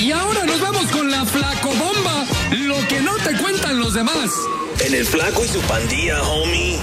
Y ahora nos vamos con la flacobomba, lo que no te cuentan los demás. En el Flaco y su pandilla, homie.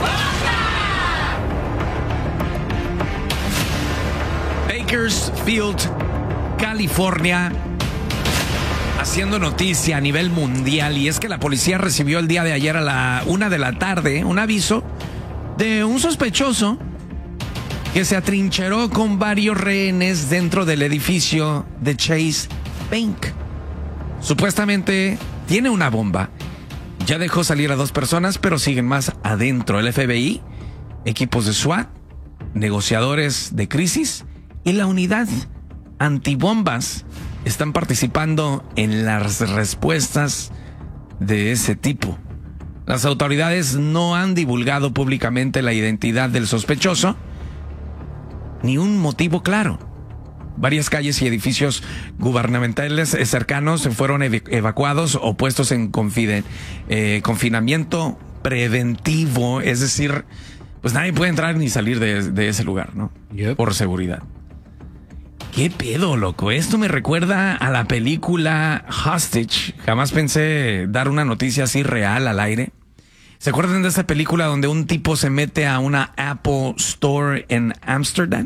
Bakersfield, California, haciendo noticia a nivel mundial. Y es que la policía recibió el día de ayer a la 1 de la tarde un aviso de un sospechoso que se atrincheró con varios rehenes dentro del edificio de Chase Bank. Supuestamente tiene una bomba. Ya dejó salir a 2 personas, pero siguen más adentro. El FBI, equipos de SWAT, negociadores de crisis y la unidad antibombas están participando en las respuestas de ese tipo. Las autoridades no han divulgado públicamente la identidad del sospechoso ni un motivo claro. Varias calles y edificios gubernamentales cercanos fueron evacuados o puestos en confinamiento preventivo, es decir, pues nadie puede entrar ni salir de ese lugar, ¿no? Yep. Por seguridad. ¿Qué pedo, loco? Esto me recuerda a la película Hostage. Jamás pensé dar una noticia así real al aire. ¿Se acuerdan de esta película donde un tipo se mete a una Apple Store en Ámsterdam?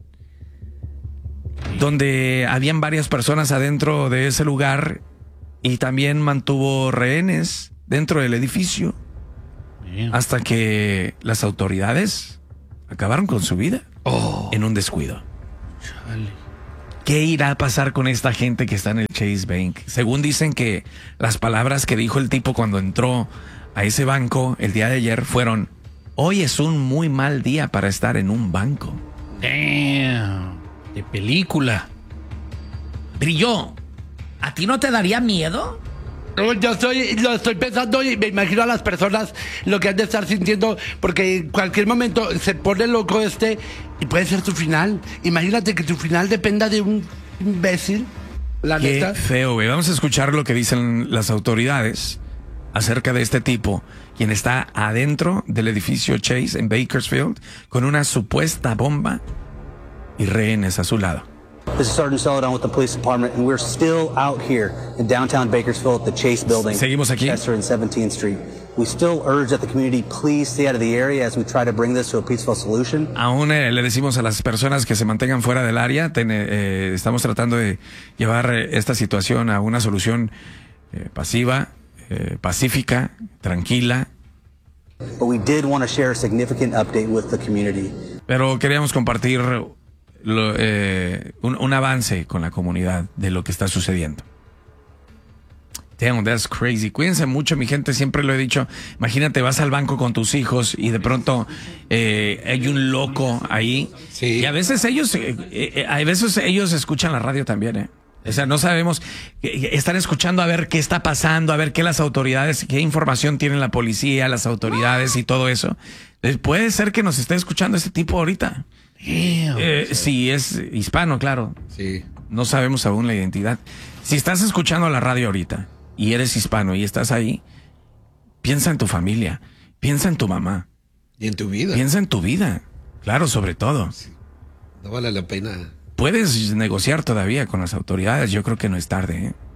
Donde habían varias personas adentro de ese lugar y también mantuvo rehenes dentro del edificio. Hasta que las autoridades acabaron con su vida en un descuido. Chale. ¿Qué irá a pasar con esta gente que está en el Chase Bank? Según dicen que las palabras que dijo el tipo cuando entró a ese banco el día de ayer fueron: hoy es un muy mal día para estar en un banco. Damn. De película. Brillo, ¿a ti no te daría miedo? No, lo estoy pensando y me imagino a las personas lo que han de estar sintiendo, porque en cualquier momento se pone loco y puede ser tu final. Imagínate que tu final dependa de un imbécil. La Qué neta. feo, güey. Vamos a escuchar lo que dicen las autoridades acerca de este tipo, quien está adentro del edificio Chase en Bakersfield con una supuesta bomba y rehenes a su lado. This is Sergeant Celadon with the police department, and we're still out here in downtown Bakersfield at the Chase Building. Seguimos aquí. Chester and 17th Street. We still urge that the community please stay out of the area as we try to bring this to a peaceful solution. Aún le decimos a las personas que se mantengan fuera del área. Estamos tratando de llevar esta situación a una solución pasiva, pacífica, tranquila. But we did want to share a significant update with the community. Pero queríamos compartir un avance con la comunidad de lo que está sucediendo. Damn, that's crazy. Cuídense mucho, mi gente, siempre lo he dicho. Imagínate, vas al banco con tus hijos y de pronto hay un loco ahí. Sí. Y a veces ellos escuchan la radio también, O sea, no sabemos, están escuchando a ver qué está pasando, a ver qué las autoridades, qué información tienen la policía, las autoridades y todo eso. Puede ser que nos esté escuchando este tipo ahorita. Si es hispano, claro. Sí. No sabemos aún la identidad. Si estás escuchando la radio ahorita y eres hispano y estás ahí, piensa en tu familia, piensa en tu mamá. Y en tu vida. Piensa en tu vida, claro, sobre todo. Sí. No vale la pena. Puedes negociar todavía con las autoridades, yo creo que no es tarde,